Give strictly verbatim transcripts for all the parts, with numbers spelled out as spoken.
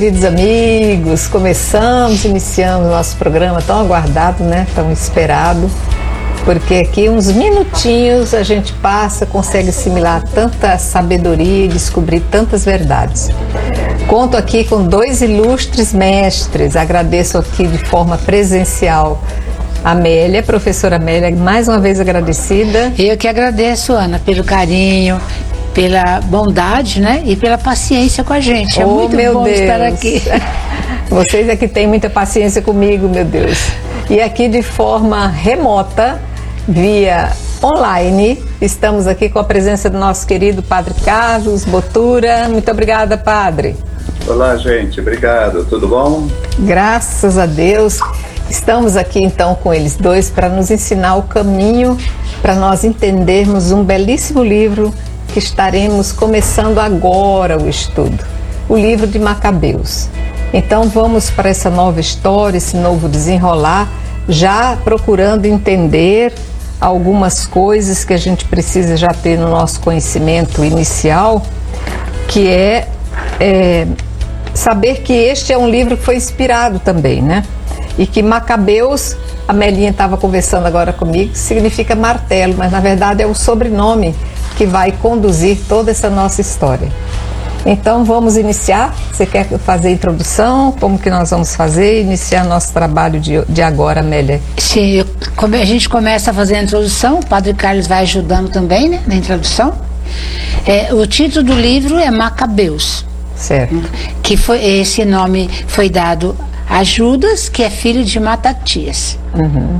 Queridos amigos, começamos, iniciamos nosso programa tão aguardado, né? Tão esperado, porque aqui uns minutinhos a gente passa, consegue assimilar tanta sabedoria e descobrir tantas verdades. Conto aqui com dois ilustres mestres, agradeço aqui de forma presencial a Amélia, professora Amélia, mais uma vez agradecida. Eu que agradeço, Ana, pelo carinho, pela bondade, né? E pela paciência com a gente. É oh, muito meu bom Deus. estar aqui. Vocês é que têm muita paciência comigo, meu Deus. E aqui de forma remota, via online, estamos aqui com a presença do nosso querido Padre Carlos Botura. Muito obrigada, Padre. Olá, gente. Obrigado. Tudo bom? Graças a Deus. Estamos aqui então com eles dois para nos ensinar o caminho para nós entendermos um belíssimo livro que estaremos começando agora o estudo, o livro de Macabeus. Então vamos para essa nova história, esse novo desenrolar, já procurando entender algumas coisas que a gente precisa já ter no nosso conhecimento inicial, que é, é saber que este é um livro que foi inspirado também, né? E que Macabeus, a Melinha estava conversando agora comigo, significa martelo, mas na verdade é o sobrenome que vai conduzir toda essa nossa história. Então vamos iniciar. Você quer fazer a introdução? Como que nós vamos fazer? Iniciar nosso trabalho de, de agora, Amélia? Sim, eu, a gente começa a fazer a introdução, o Padre Carlos vai ajudando também, né, na introdução. É, o título do livro é Macabeus. Certo. Que foi, esse nome foi dado a Judas, que é filho de Matatias. Uhum.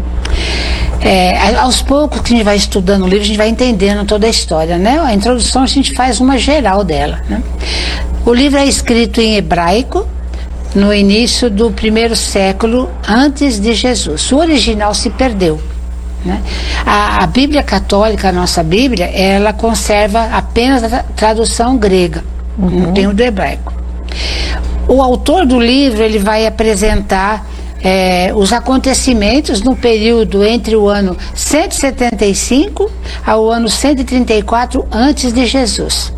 É, aos poucos que a gente vai estudando o livro, a gente vai entendendo toda a história, né? A introdução a gente faz uma geral dela, né? O livro é escrito em hebraico no início do primeiro século antes de Jesus. O original se perdeu, né? A, a Bíblia Católica, a nossa Bíblia, ela conserva apenas a tradução grega, uhum. Não tem o do hebraico. O autor do livro, ele vai apresentar É, os acontecimentos no período entre o ano cento e setenta e cinco ao ano cento e trinta e quatro antes de Jesus.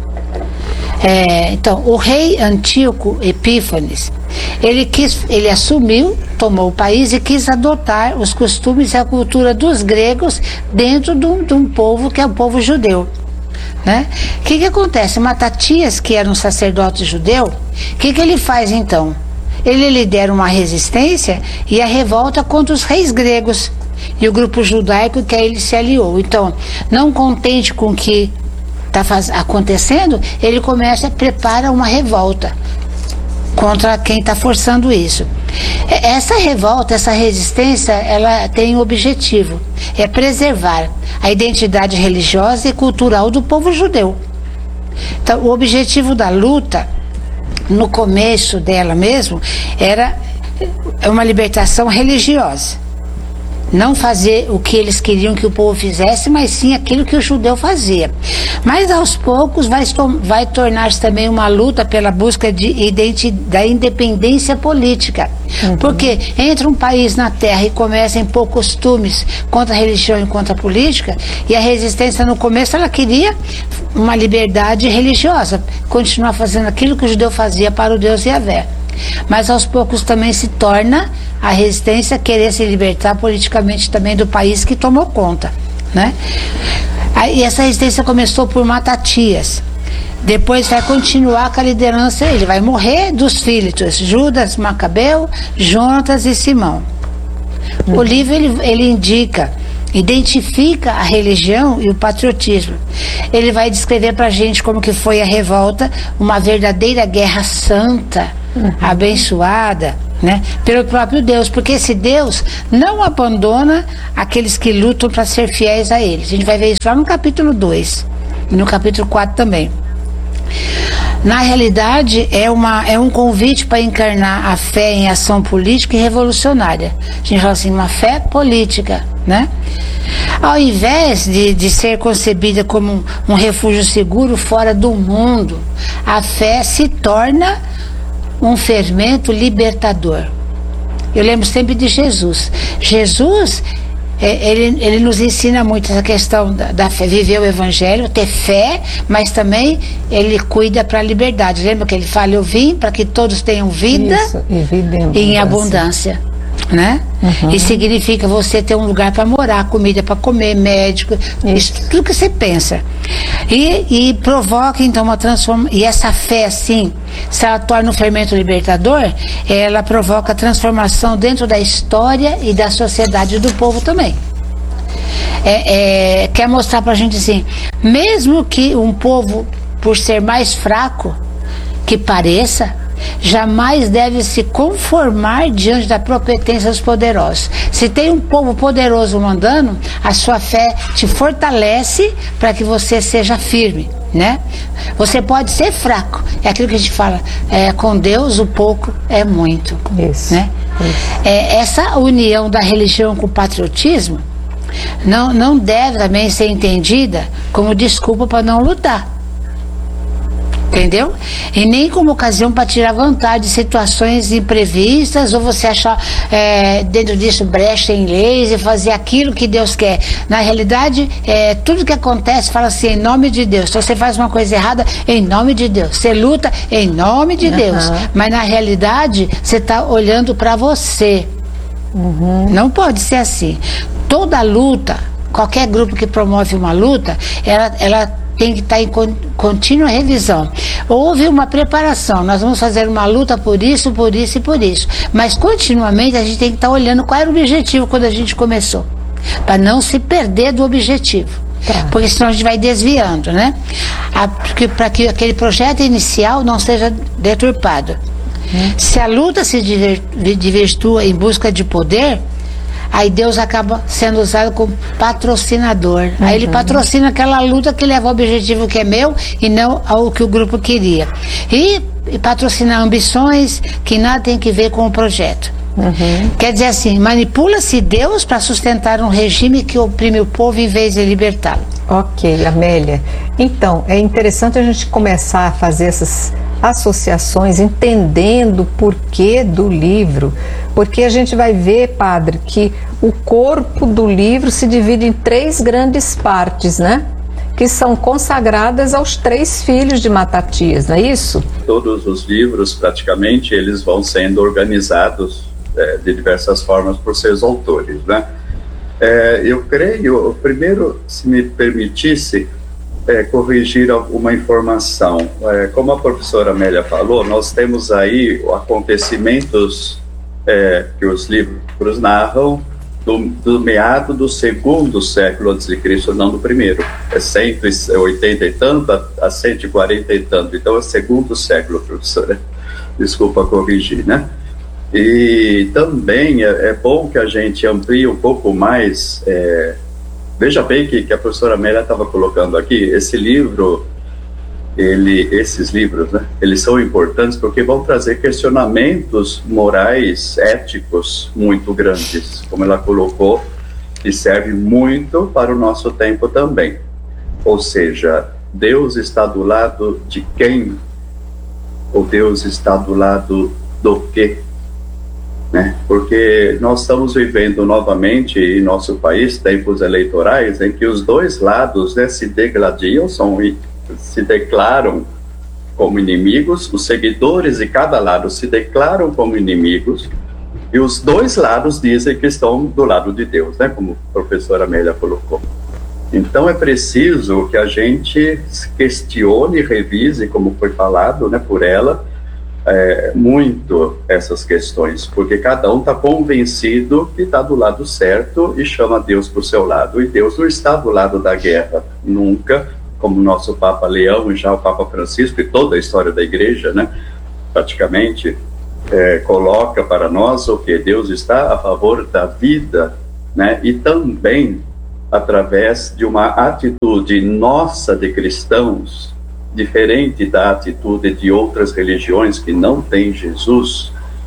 É, então, o rei Antíoco Epífanes, ele, quis, ele assumiu, tomou o país e quis adotar os costumes e a cultura dos gregos dentro de um, de um povo que é o povo judeu. Né? O que que acontece? Matatias, que era um sacerdote judeu, o que que ele faz então? Ele lidera uma resistência e a revolta contra os reis gregos e o grupo judaico que a ele se aliou. Então, não contente com o que está acontecendo, ele começa a preparar uma revolta contra quem está forçando isso. Essa revolta, essa resistência, ela tem um objetivo, é preservar a identidade religiosa e cultural do povo judeu. Então, o objetivo da luta, no começo dela mesmo, era uma libertação religiosa. Não fazer o que eles queriam que o povo fizesse, mas sim aquilo que o judeu fazia. Mas aos poucos vai, vai tornar-se também uma luta pela busca de da independência política. Uhum. Porque entra um país na terra e começa a impor costumes contra a religião e contra a política, e a resistência no começo ela queria uma liberdade religiosa, continuar fazendo aquilo que o judeu fazia para o Deus Yahvé. Mas aos poucos também se torna a resistência querer se libertar politicamente também do país que tomou conta, né? E essa resistência começou por Matatias. Depois vai continuar com a liderança, ele vai morrer dos filhos Judas, Macabeu, Jonatas e Simão. O livro ele, ele indica, identifica a religião e o patriotismo. Ele vai descrever pra gente como que foi a revolta, uma verdadeira guerra santa, uhum. abençoada, né, pelo próprio Deus, porque esse Deus não abandona aqueles que lutam para ser fiéis a ele. A gente vai ver isso lá no capítulo dois e no capítulo quatro também. Na realidade, é, uma, é um convite para encarnar a fé em ação política e revolucionária. A gente fala assim, uma fé política, né? Ao invés de, de ser concebida como um, um refúgio seguro fora do mundo, a fé se torna um fermento libertador. Eu lembro sempre de Jesus. Jesus é, ele, ele nos ensina muito essa questão da, da fé, viver o evangelho, ter fé, mas também ele cuida para a liberdade. Lembra que ele fala, eu vim para que todos tenham vida, Isso, e vida em abundância. em abundância, né? Uhum. E significa você ter um lugar para morar, comida para comer, médico, isso. Isso, tudo que você pensa. E, e provoca então uma transformação. E essa fé, assim, se ela torna um fermento libertador, ela provoca transformação dentro da história e da sociedade do povo também. É, é, quer mostrar pra gente assim, mesmo que um povo, por ser mais fraco que pareça, jamais deve se conformar diante da propotência dos poderosos. Se tem um povo poderoso mandando, a sua fé te fortalece para que você seja firme, né? Você pode ser fraco, é aquilo que a gente fala, é, com Deus o pouco é muito. Isso, né? Isso. É, essa união da religião com o patriotismo não, não deve também ser entendida como desculpa para não lutar. Entendeu? E nem como ocasião para tirar vantagem de situações imprevistas, ou você achar é, dentro disso brecha em leis e fazer aquilo que Deus quer. Na realidade, é, tudo que acontece fala assim, em nome de Deus. Então você faz uma coisa errada, em nome de Deus. Você luta em nome de uhum. Deus. Mas na realidade, você está olhando para você. Uhum. Não pode ser assim. Toda luta, qualquer grupo que promove uma luta, ela, ela tem que estar em contínua revisão. Houve uma preparação, nós vamos fazer uma luta por isso, por isso e por isso. Mas continuamente a gente tem que estar olhando qual era o objetivo quando a gente começou, para não se perder do objetivo. Tá. Porque senão a gente vai desviando, né? Para que aquele projeto inicial não seja deturpado. Hum. Se a luta se desvirtua em busca de poder, aí Deus acaba sendo usado como patrocinador. Uhum. Aí ele patrocina aquela luta que leva ao objetivo que é meu e não ao que o grupo queria. E, e patrocina ambições que nada tem que ver com o projeto. Uhum. Quer dizer assim, manipula-se Deus para sustentar um regime que oprime o povo em vez de libertá-lo. Ok, Amélia. Então, é interessante a gente começar a fazer essas associações, entendendo o porquê do livro, porque a gente vai ver, padre, que o corpo do livro se divide em três grandes partes, né? Que são consagradas aos três filhos de Matatias, não é isso? Todos os livros, praticamente, eles vão sendo organizados é, de diversas formas por seus autores, né? É, eu creio, primeiro, se me permitisse, É, corrigir uma informação. É, como a professora Amélia falou, nós temos aí acontecimentos é, que os livros narram do, do meado do segundo século antes de Cristo, não do primeiro. É cento e oitenta e tanto a, a cento e quarenta e tanto. Então é segundo século, professora. Desculpa corrigir, né? E também é, é bom que a gente amplie um pouco mais... É, Veja bem que, que a professora Amélia estava colocando aqui, esse livro, ele, esses livros, né, eles são importantes porque vão trazer questionamentos morais, éticos muito grandes, como ela colocou, e serve muito para o nosso tempo também. Ou seja, Deus está do lado de quem? Ou Deus está do lado do quê? Né? Porque nós estamos vivendo novamente em nosso país tempos eleitorais em que os dois lados, né, se degladiam, são, se declaram como inimigos, os seguidores de cada lado se declaram como inimigos e os dois lados dizem que estão do lado de Deus, né, como a professora Amélia colocou. Então é preciso que a gente questione e revise, como foi falado, né, por ela, É, muito essas questões, porque cada um está convencido que está do lado certo e chama Deus para o seu lado, e Deus não está do lado da guerra, nunca, como o nosso Papa Leão e já o Papa Francisco e toda a história da igreja, né, praticamente é, coloca para nós o que Deus está a favor da vida, né, e também através de uma atitude nossa de cristãos, diferente da atitude de outras religiões que não têm Jesus,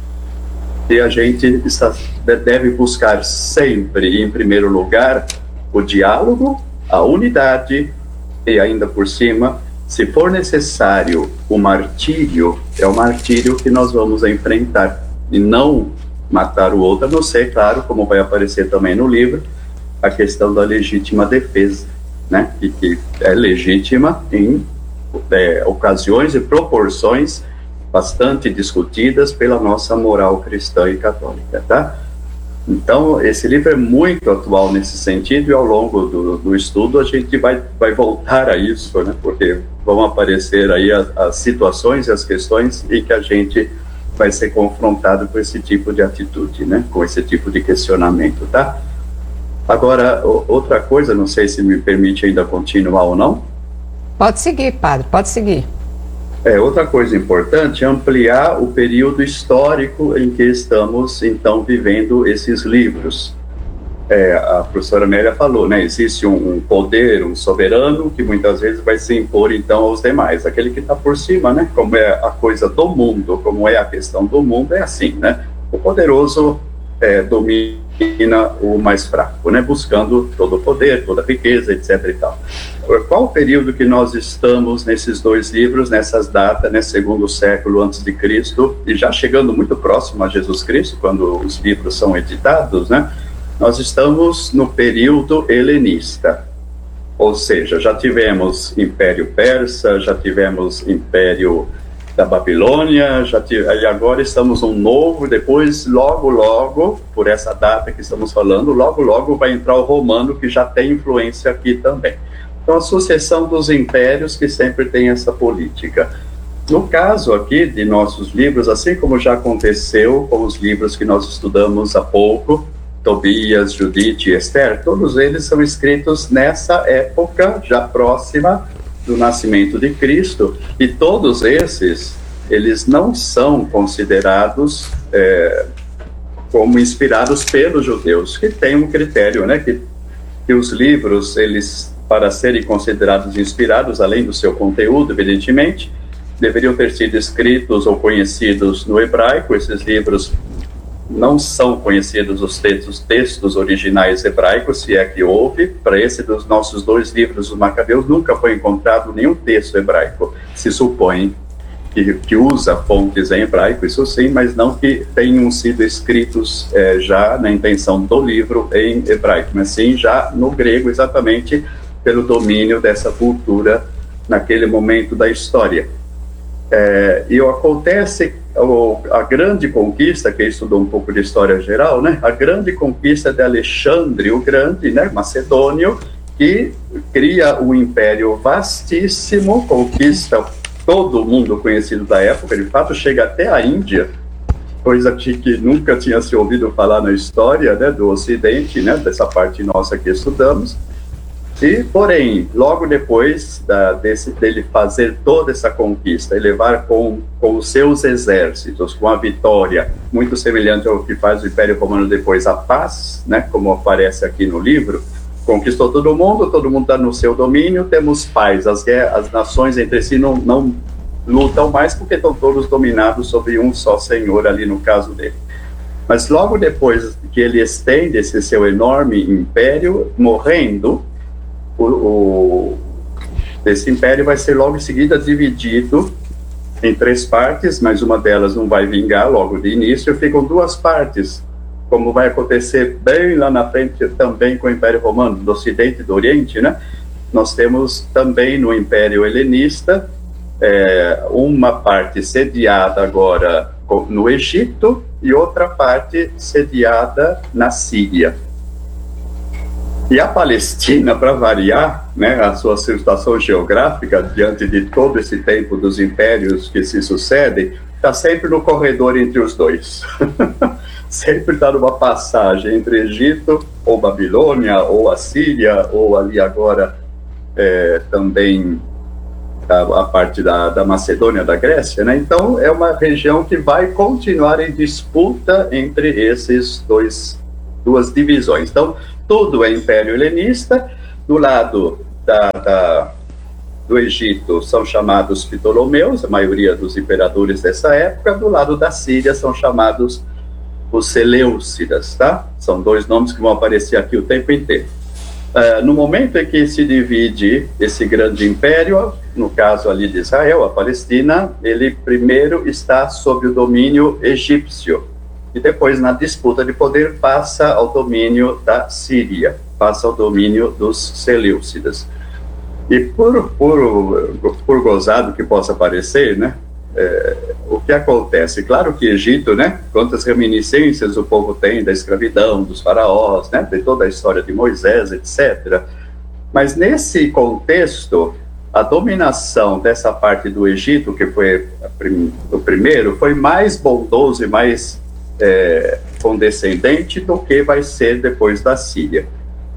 e a gente está, deve buscar sempre, em primeiro lugar, o diálogo, a unidade e ainda por cima, se for necessário, o martírio, é o martírio que nós vamos enfrentar, e não matar o outro, a não ser, claro, como vai aparecer também no livro, a questão da legítima defesa, né? E que é legítima em é, ocasiões e proporções bastante discutidas pela nossa moral cristã e católica, tá? Então, esse livro é muito atual nesse sentido, e ao longo do, do estudo a gente vai, vai voltar a isso, né? Porque vão aparecer aí as, as situações e as questões em que a gente vai ser confrontado com esse tipo de atitude, né? Com esse tipo de questionamento, tá? Agora, outra coisa, não sei se me permite ainda continuar ou não. Pode seguir, padre, pode seguir. É, outra coisa importante é ampliar o período histórico em que estamos, então, vivendo esses livros. É, a professora Amélia falou, né, existe um, um poder, um soberano, que muitas vezes vai se impor, então, aos demais. Aquele que está por cima, né, como é a coisa do mundo, como é a questão do mundo, é assim, né? O poderoso é, domina o mais fraco, né, buscando todo o poder, toda a riqueza, etc e tal. Qual o período que nós estamos nesses dois livros, nessas datas, né, segundo século antes de Cristo, e já chegando muito próximo a Jesus Cristo, quando os livros são editados, né, nós estamos no período helenista, ou seja, já tivemos Império Persa, já tivemos Império da Babilônia, já tive, e agora estamos um novo, depois logo logo, por essa data que estamos falando, logo logo vai entrar o romano, que já tem influência aqui também. Então, a sucessão dos impérios que sempre tem essa política. No caso aqui de nossos livros, assim como já aconteceu com os livros que nós estudamos há pouco, Tobias, Judite e Esther, todos eles são escritos nessa época já próxima do nascimento de Cristo, e todos esses, eles não são considerados é, como inspirados pelos judeus, que tem um critério, né, que, que os livros, eles, para serem considerados inspirados, além do seu conteúdo, evidentemente, deveriam ter sido escritos ou conhecidos no hebraico. Esses livros não são conhecidos os textos, textos originais hebraicos, se é que houve. Para esse dos nossos dois livros, os Macabeus, nunca foi encontrado nenhum texto hebraico. Se supõe que, que usa fontes em hebraico, isso sim, mas não que tenham sido escritos é, já na intenção do livro em hebraico, mas sim já no grego, exatamente pelo domínio dessa cultura naquele momento da história. É, e acontece a grande conquista, que estudou um pouco de história geral, né? A grande conquista de Alexandre o Grande, né? Macedônio, que cria um império vastíssimo, conquista todo o mundo conhecido da época, de fato chega até a Índia, coisa que, que nunca tinha se ouvido falar na história, né, do Ocidente, né, dessa parte nossa que estudamos. E, porém, logo depois da, desse, dele fazer toda essa conquista e levar com, com os seus exércitos, com a vitória, muito semelhante ao que faz o Império Romano depois, a paz, né, como aparece aqui no livro, conquistou todo mundo, todo mundo está no seu domínio, temos paz, as, as nações entre si não, não lutam mais porque estão todos dominados sobre um só senhor ali no caso dele. Mas logo depois que ele estende esse seu enorme império, morrendo, O, o, esse império vai ser logo em seguida dividido em três partes, mas uma delas não vai vingar logo de início, ficam duas partes, como vai acontecer bem lá na frente também com o Império Romano, do Ocidente e do Oriente, né? Nós temos também no Império Helenista é, uma parte sediada agora no Egito e outra parte sediada na Síria. E a Palestina, para variar, né, a sua situação geográfica, diante de todo esse tempo dos impérios que se sucedem, está sempre no corredor entre os dois. Sempre está numa passagem entre Egito, ou Babilônia, ou Assíria, ou ali agora é, também a, a parte da, da Macedônia, da Grécia, né? Então, é uma região que vai continuar em disputa entre esses dois, duas divisões. Então, tudo é Império Helenista. Do lado da, da, do Egito são chamados Ptolomeus, a maioria dos imperadores dessa época. Do lado da Síria são chamados os Seleucidas, tá? São dois nomes que vão aparecer aqui o tempo inteiro. Uh, no momento em que se divide esse grande império, no caso ali de Israel, a Palestina, ele primeiro está sob o domínio egípcio. e depois, na disputa de poder, passa ao domínio da Síria, passa ao domínio dos Seleucidas. E por, por, por gozado que possa parecer, né, é, o que acontece? Claro que Egito, né, quantas reminiscências o povo tem da escravidão, dos faraós, né, de toda a história de Moisés, etcétera. Mas nesse contexto, a dominação dessa parte do Egito, que foi prim, o primeiro, foi mais bondoso e mais é, condescendente do que vai ser depois da Síria,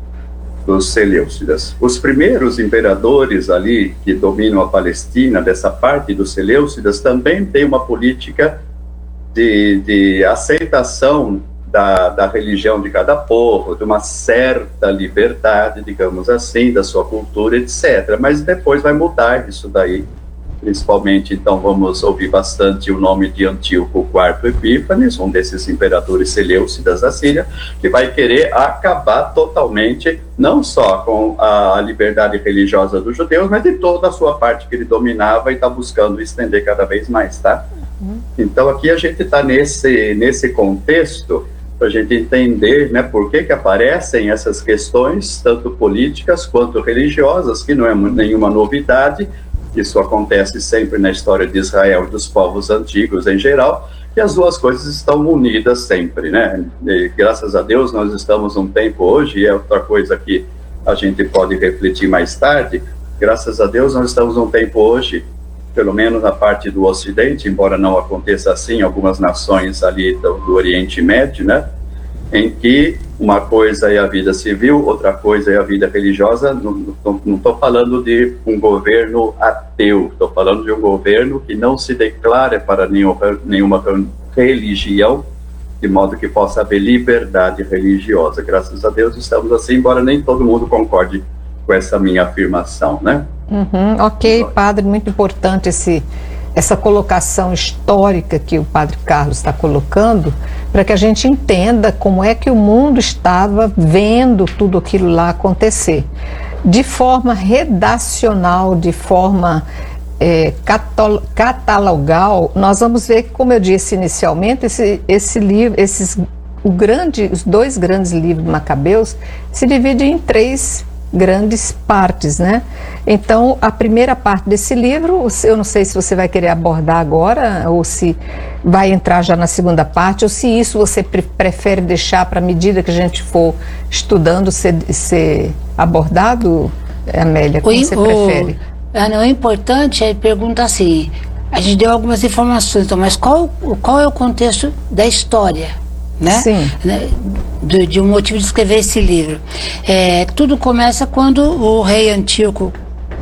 dos Seleucidas. Os primeiros imperadores ali que dominam a Palestina, dessa parte dos Seleucidas, também têm uma política de, de aceitação da, da religião de cada povo, de uma certa liberdade, digamos assim, da sua cultura, etcétera. Mas depois vai mudar isso daí. Principalmente, então, vamos ouvir bastante o nome de Antíoco quarto Epífanes, um desses imperadores seleucidas da Síria, que vai querer acabar totalmente, não só com a liberdade religiosa dos judeus, mas de toda a sua parte que ele dominava e está buscando estender cada vez mais, tá? Então, aqui a gente está nesse, nesse contexto, para a gente entender, né, por que que aparecem essas questões, tanto políticas quanto religiosas, que não é nenhuma novidade. Isso acontece sempre na história de Israel e dos povos antigos em geral, que as duas coisas estão unidas sempre, né? E, graças a Deus, nós estamos num tempo hoje, e é outra coisa que a gente pode refletir mais tarde, graças a Deus nós estamos num tempo hoje, pelo menos na parte do Ocidente, embora não aconteça assim em algumas nações ali do, do Oriente Médio, né? Em que uma coisa é a vida civil, outra coisa é a vida religiosa. Não estou falando de um governo ateu, estou falando de um governo que não se declara para nenhuma, nenhuma religião, de modo que possa haver liberdade religiosa. Graças a Deus estamos assim, embora nem todo mundo concorde com essa minha afirmação, né? Uhum, ok, padre, muito importante esse... essa colocação histórica que o padre Carlos está colocando, para que a gente entenda como é que o mundo estava vendo tudo aquilo lá acontecer. De forma redacional, de forma é, catalogal, nós vamos ver que, como eu disse inicialmente, esse, esse livro, esses, o grande, os dois grandes livros de Macabeus se dividem em três grandes partes, né? Então, a primeira parte desse livro, eu não sei se você vai querer abordar agora, ou se vai entrar já na segunda parte, ou se isso você pre prefere deixar para a medida que a gente for estudando ser, ser abordado, Amélia, como o, você prefere? O, o importante é perguntar assim, a gente deu algumas informações, então, mas qual, qual é o contexto da história? Né? Sim. De, de um motivo de escrever esse livro. É, tudo começa quando o rei Antíoco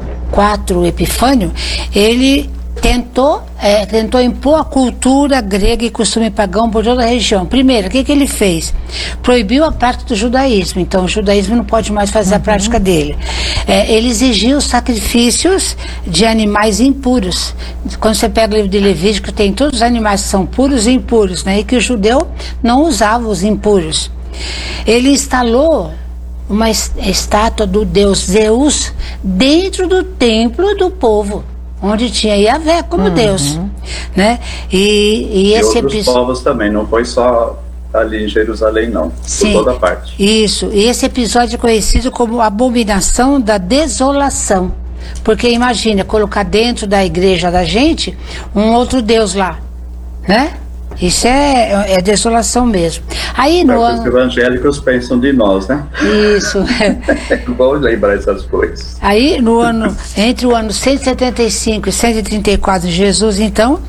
quarto Epifânio, ele tentou, é, tentou impor a cultura grega e costume pagão por toda a região. Primeiro, o que, que ele fez? Proibiu a prática do judaísmo, então o judaísmo não pode mais fazer uhum. a prática dele. É, ele exigiu sacrifícios de animais impuros. Quando você pega o livro de Levítico, tem todos os animais que são puros e impuros, né? E que o judeu não usava os impuros. Ele instalou uma estátua do deus Zeus dentro do templo do povo, onde tinha Yahvé como uhum. Deus, né? E, e, e esse outros povos também, não foi só ali em Jerusalém, não. Sim, por toda parte. Isso, e esse episódio é conhecido como abominação da desolação, porque imagina, colocar dentro da igreja da gente um outro Deus lá, né? Isso é, é desolação mesmo. Aí no ano... Os evangélicos pensam de nós, né? Isso. É bom lembrar essas coisas. Aí no ano, entre o ano cento e setenta e cinco e cento e trinta e quatro de Jesus, então,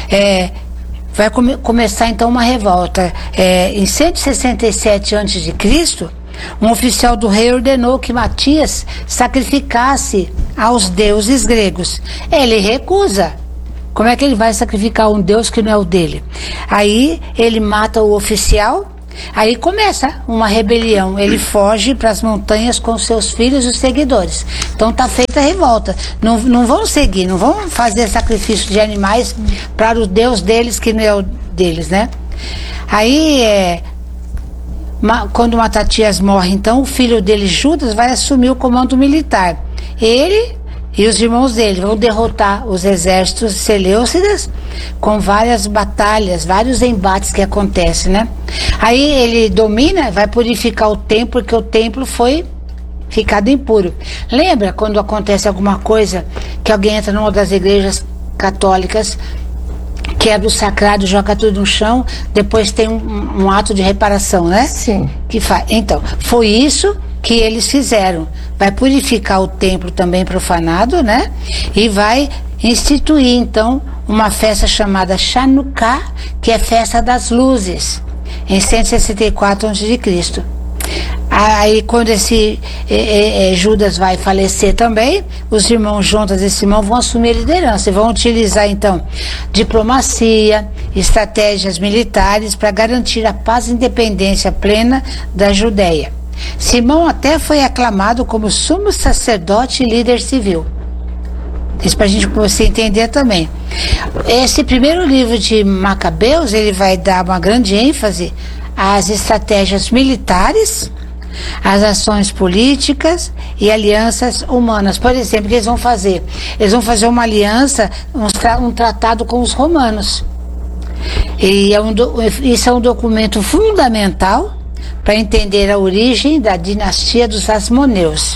é, vai come, começar então uma revolta. É, em cento e sessenta e sete antes de Cristo, um oficial do rei ordenou que Matias sacrificasse aos deuses gregos. Ele recusa. Como é que ele vai sacrificar um deus que não é o dele? Aí ele mata o oficial, aí começa uma rebelião. Ele foge para as montanhas com seus filhos e os seguidores. Então tá feita a revolta. Não, não vão seguir, não vão fazer sacrifício de animais para o deus deles que não é o deles, né? Aí, é, quando Matatias morre, então o filho dele, Judas, vai assumir o comando militar. Ele e os irmãos dele vão derrotar os exércitos seleucidas com várias batalhas, vários embates que acontecem, né? Aí ele domina, vai purificar o templo, porque o templo foi ficado impuro. Lembra quando acontece alguma coisa, que alguém entra numa das igrejas católicas, quebra o sacrário, joga tudo no chão, depois tem um, um ato de reparação, né? Sim. Que faz. Então, foi isso que eles fizeram. Vai purificar o templo também profanado, né? E vai instituir, então, uma festa chamada Chanukah, que é festa das luzes, em cento e sessenta e quatro antes de Cristo. Aí quando esse é, é, Judas vai falecer também, os irmãos Jonas e Simão vão assumir a liderança e vão utilizar então diplomacia, estratégias militares para garantir a paz e independência plena da Judéia. Simão até foi aclamado como sumo sacerdote e líder civil. Isso para a gente você entender também. Esse primeiro livro de Macabeus, ele vai dar uma grande ênfase às estratégias militares, às ações políticas e alianças humanas. Por exemplo, o que eles vão fazer? Eles vão fazer uma aliança, um, tra um tratado com os romanos. E é um do isso é um documento fundamental para entender a origem da dinastia dos Asmoneus.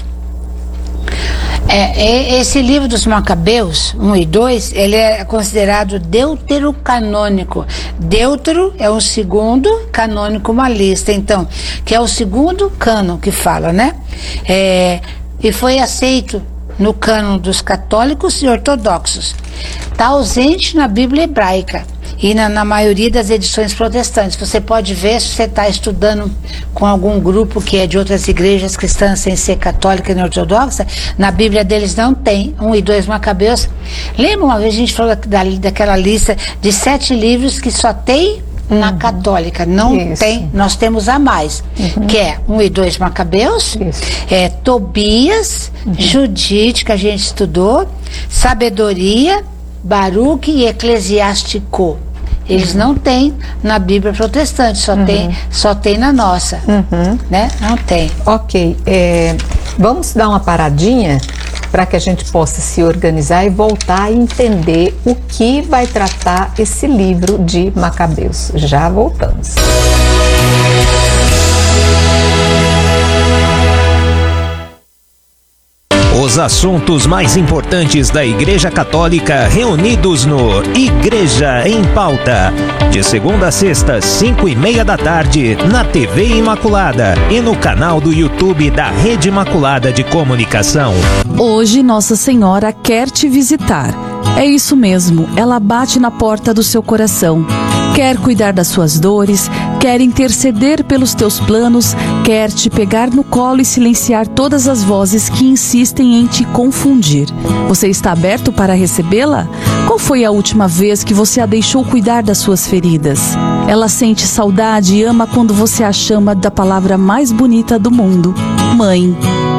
É, esse livro dos Macabeus, um e dois, ele é considerado deuterocanônico. Deutero é o segundo, canônico uma lista, então, que é o segundo cânon que fala, né? É, e foi aceito no cânon dos católicos e ortodoxos. Está ausente na Bíblia hebraica e na, na maioria das edições protestantes. Você pode ver se você está estudando com algum grupo que é de outras igrejas cristãs sem ser católica e ortodoxa, na Bíblia deles não tem um e dois Macabeus. Lembra uma vez a gente falou da, daquela lista de sete livros que só tem na uhum. católica, não Isso. tem, nós temos a mais, uhum. que é um e dois Macabeus, Isso. é Tobias, uhum. Judite, que a gente estudou, Sabedoria, Baruque e Eclesiástico. Eles uhum. não têm na Bíblia protestante, só, uhum. tem, só tem na nossa, uhum. né? Não tem. Ok, é, vamos dar uma paradinha para que a gente possa se organizar e voltar a entender o que vai tratar esse livro de Macabeus. Já voltamos. Os assuntos mais importantes da Igreja Católica reunidos no Igreja em Pauta. De segunda a sexta, cinco e meia da tarde, na T V Imaculada e no canal do YouTube da Rede Imaculada de Comunicação. Hoje Nossa Senhora quer te visitar. É isso mesmo, ela bate na porta do seu coração. Quer cuidar das suas dores, quer interceder pelos teus planos, quer te pegar no colo e silenciar todas as vozes que insistem em te confundir. Você está aberto para recebê-la? Qual foi a última vez que você a deixou cuidar das suas feridas? Ela sente saudade e ama quando você a chama da palavra mais bonita do mundo, Mãe.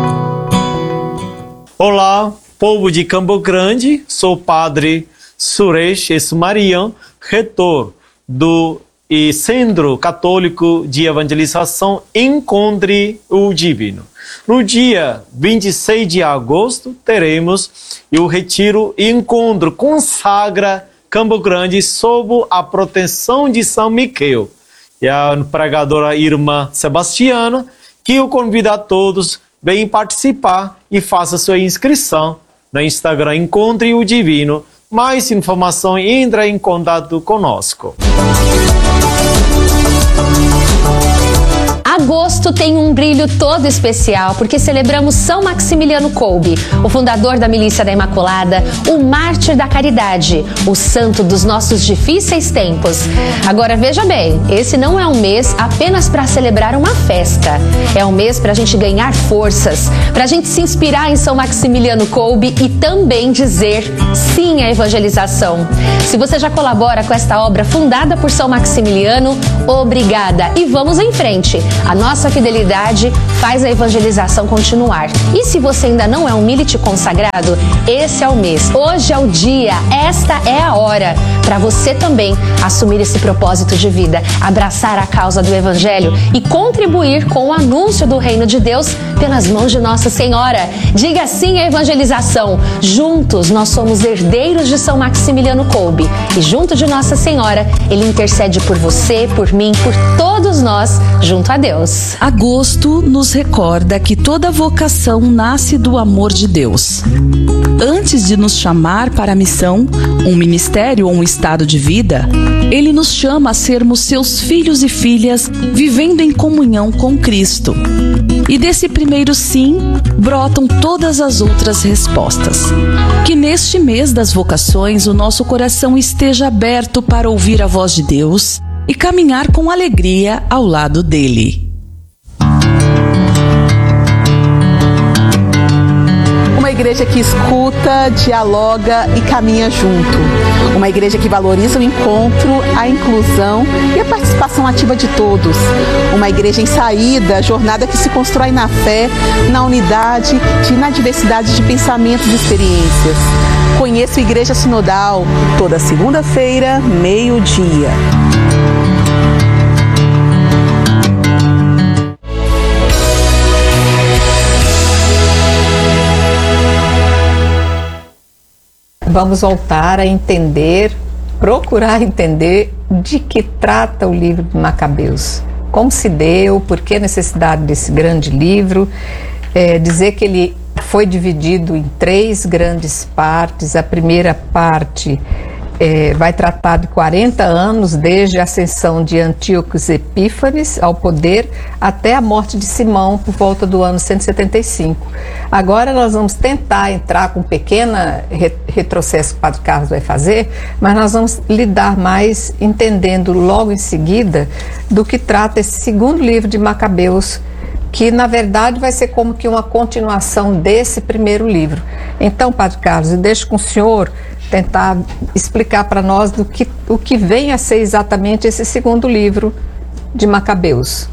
Olá, povo de Campo Grande, sou o padre Suresh Esmarian, reitor do Centro Católico de Evangelização Encontre o Divino. No dia vinte e seis de agosto, teremos o retiro e encontro Consagra Campo Grande sob a proteção de São Miquel. E a pregadora irmã Sebastiana, que eu convido a todos a participar e faça sua inscrição no Instagram Encontre o Divino. Mais informação, entra em contato conosco. Agosto tem um brilho todo especial porque celebramos São Maximiliano Kolbe, o fundador da Milícia da Imaculada, o mártir da caridade, o santo dos nossos difíceis tempos. Agora veja bem, esse não é um mês apenas para celebrar uma festa, é um mês para a gente ganhar forças, para a gente se inspirar em São Maximiliano Kolbe e também dizer sim à evangelização. Se você já colabora com esta obra fundada por São Maximiliano, obrigada e vamos em frente. A nossa fidelidade fidelidade faz a evangelização continuar. E se você ainda não é um milite consagrado, esse é o mês. Hoje é o dia, esta é a hora para você também assumir esse propósito de vida, abraçar a causa do Evangelho e contribuir com o anúncio do Reino de Deus pelas mãos de Nossa Senhora. Diga sim à evangelização. Juntos nós somos herdeiros de São Maximiliano Kolbe e junto de Nossa Senhora, ele intercede por você, por mim, por todos nós, junto a Deus. Agosto nos recorda que toda vocação nasce do amor de Deus. Antes de nos chamar para a missão, um ministério ou um estado de vida, ele nos chama a sermos seus filhos e filhas, vivendo em comunhão com Cristo. E desse primeiro sim, brotam todas as outras respostas. Que neste mês das vocações, o nosso coração esteja aberto para ouvir a voz de Deus e caminhar com alegria ao lado dele. Uma igreja que escuta, dialoga e caminha junto. Uma igreja que valoriza o encontro, a inclusão e a participação ativa de todos. Uma igreja em saída, jornada que se constrói na fé, na unidade e na diversidade de pensamentos e experiências. Conheça a Igreja Sinodal, toda segunda-feira, meio-dia. Vamos voltar a entender, procurar entender de que trata o livro de Macabeus. Como se deu, por que a necessidade desse grande livro. É, dizer que ele foi dividido em três grandes partes. A primeira parte é, vai tratar de quarenta anos, desde a ascensão de Antíoco Epífanes ao poder até a morte de Simão, por volta do ano cento e setenta e cinco. Agora nós vamos tentar entrar com um pequeno re retrocesso que o Padre Carlos vai fazer, mas nós vamos lidar mais entendendo logo em seguida do que trata esse segundo livro de Macabeus, que na verdade vai ser como que uma continuação desse primeiro livro. Então, Padre Carlos, eu deixo com o senhor tentar explicar para nós do que, o que vem a ser exatamente esse segundo livro de Macabeus.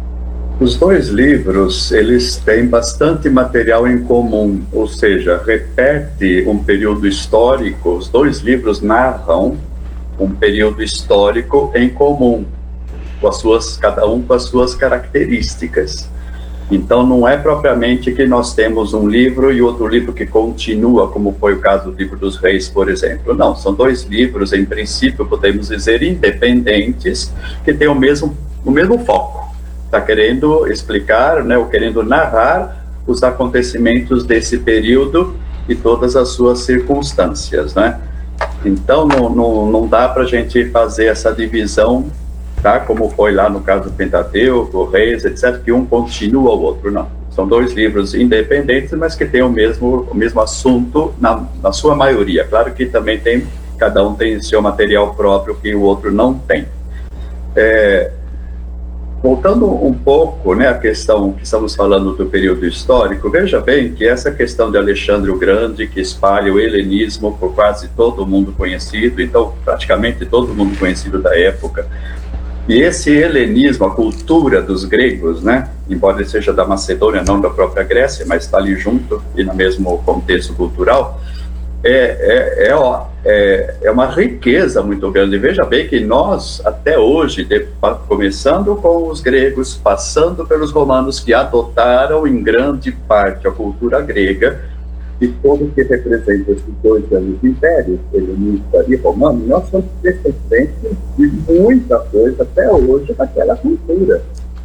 Os dois livros, eles têm bastante material em comum, ou seja, repete um período histórico. Os dois livros narram um período histórico em comum, com as suas, cada um com as suas características. Então, não é propriamente que nós temos um livro e outro livro que continua, como foi o caso do Livro dos Reis, por exemplo. Não, são dois livros, em princípio, podemos dizer, independentes, que têm o mesmo, o mesmo foco. Está querendo explicar, né, ou querendo narrar os acontecimentos desse período e todas as suas circunstâncias, né? Então, não, não, não dá para a gente fazer essa divisão, tá? Como foi lá no caso do Pentateuco, Reis, etcétera, que um continua o outro, não. São dois livros independentes, mas que têm o mesmo, o mesmo assunto na, na sua maioria. Claro que também tem, cada um tem seu material próprio que o outro não tem. É, voltando um pouco, né, à questão que estamos falando do período histórico, veja bem que essa questão de Alexandre o Grande, que espalha o helenismo por quase todo mundo conhecido, então praticamente todo mundo conhecido da época, e esse helenismo, a cultura dos gregos, né, embora ele seja da Macedônia, não da própria Grécia, mas está ali junto e no mesmo contexto cultural, é, é, é, ó, é, é uma riqueza muito grande. Veja bem que nós, até hoje, de, começando com os gregos, passando pelos romanos, que adotaram em grande parte a cultura grega, e todo que representa esses dois grandes impérios, helenista e romano, nós somos descendentes de muita coisa até hoje daquela cultura,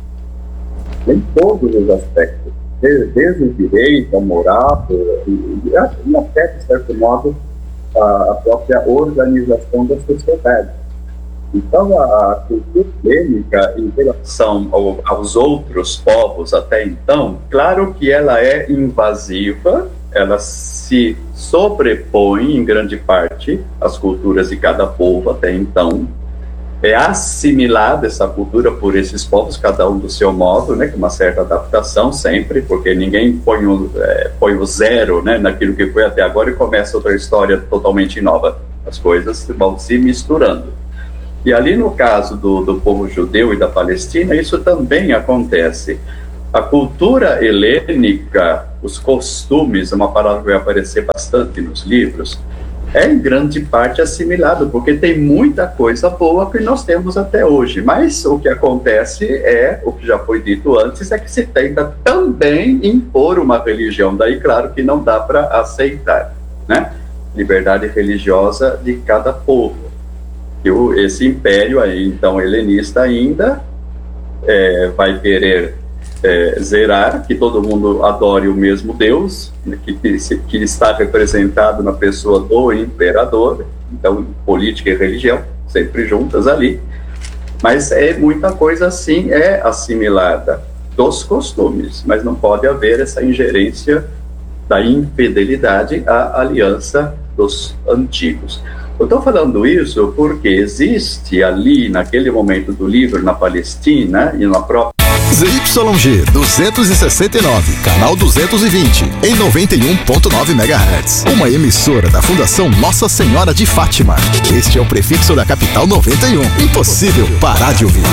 em todos os aspectos, desde, desde o direito, a moral, e, e até, de certo modo, a, a própria organização da sociedade. Então, a cultura helênica, em relação ao, aos outros povos até então, claro que ela é invasiva, ela se sobrepõe em grande parte às culturas de cada povo até então, é assimilada essa cultura por esses povos, cada um do seu modo, né, com uma certa adaptação sempre, porque ninguém põe o, é, põe o zero, né, naquilo que foi até agora e começa outra história totalmente nova. As coisas vão se misturando. E ali no caso do, do povo judeu e da Palestina, isso também acontece. A cultura helênica, os costumes, é uma palavra que vai aparecer bastante nos livros, é em grande parte assimilado, porque tem muita coisa boa que nós temos até hoje. Mas o que acontece é, o que já foi dito antes, é que se tenta também impor uma religião. Daí, claro, que não dá para aceitar, né? Liberdade religiosa de cada povo. E o, esse império aí, então, helenista ainda é, vai querer é, zerar, que todo mundo adore o mesmo Deus, que, que, que está representado na pessoa do imperador. Então, política e religião, sempre juntas ali. Mas é muita coisa, assim, é assimilada dos costumes, mas não pode haver essa ingerência da infidelidade à aliança dos antigos. Eu estou falando isso porque existe ali, naquele momento do livro, na Palestina e na própria Z Y G duzentos e sessenta e nove, canal duzentos e vinte, em noventa e um ponto nove megahertz. Uma emissora da Fundação Nossa Senhora de Fátima. Este é o prefixo da Capital noventa e um. Impossível parar de ouvir.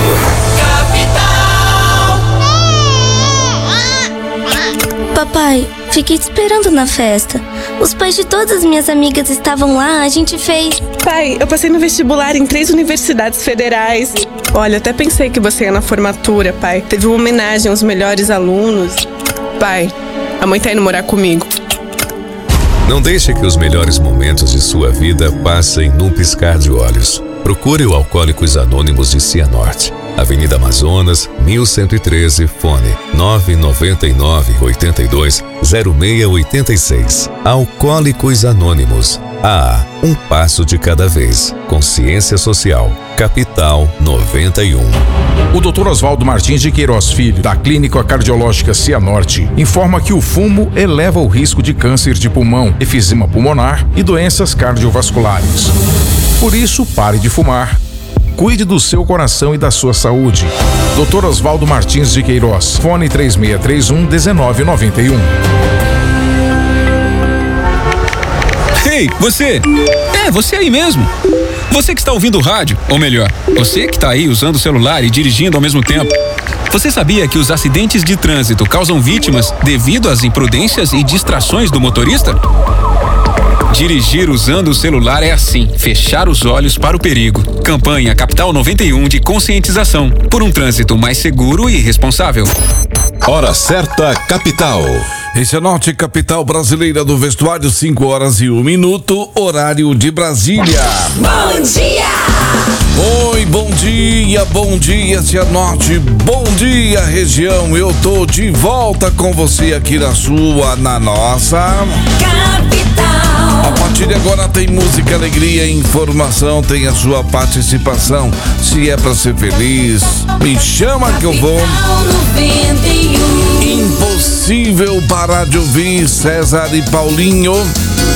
Papai, fiquei te esperando na festa. Os pais de todas as minhas amigas estavam lá, a gente fez... Pai, eu passei no vestibular em três universidades federais. Olha, até pensei que você ia na formatura, pai. Teve uma homenagem aos melhores alunos. Pai, a mãe tá indo morar comigo. Não deixe que os melhores momentos de sua vida passem num piscar de olhos. Procure o Alcoólicos Anônimos de Cianorte. Avenida Amazonas, mil cento e treze, fone nove nove nove, oito dois, zero seis oito seis. Alcoólicos Anônimos. Ah, um passo de cada vez. Consciência Social. Capital noventa e um. O doutor Oswaldo Martins de Queiroz Filho, da Clínica Cardiológica Cianorte, informa que o fumo eleva o risco de câncer de pulmão, efizema pulmonar e doenças cardiovasculares. Por isso, pare de fumar. Cuide do seu coração e da sua saúde. doutor Oswaldo Martins de Queiroz, fone três seis três um, um nove nove um. Ei, você! É, você aí mesmo! Você que está ouvindo o rádio, ou melhor, você que está aí usando o celular e dirigindo ao mesmo tempo. Você sabia que os acidentes de trânsito causam vítimas devido às imprudências e distrações do motorista? Dirigir usando o celular é assim, fechar os olhos para o perigo. Campanha Capital noventa e um de conscientização, por um trânsito mais seguro e responsável. Hora certa, Capital. Esse é a Norte Capital Brasileira do Vestuário, cinco horas e um minuto, horário de Brasília. Bom dia! Oi, bom dia, bom dia, Cianorte, bom dia, região. Eu tô de volta com você aqui na sua, na nossa Capital. A partir de agora tem música, alegria, informação, tem a sua participação. Se é pra ser feliz, me chama que eu vou. noventa e um. Impossível parar de ouvir César e Paulinho.